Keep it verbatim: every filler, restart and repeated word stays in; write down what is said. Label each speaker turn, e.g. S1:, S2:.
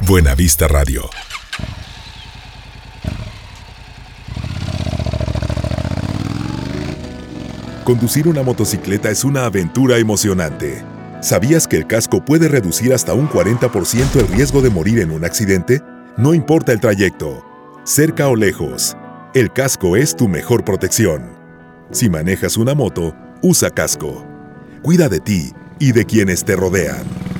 S1: Buenavista Radio. Conducir una motocicleta es una aventura emocionante. ¿Sabías que el casco puede reducir hasta un cuarenta por ciento el riesgo de morir en un accidente? No importa el trayecto, cerca o lejos, el casco es tu mejor protección. Si manejas una moto, usa casco. Cuida de ti y de quienes te rodean.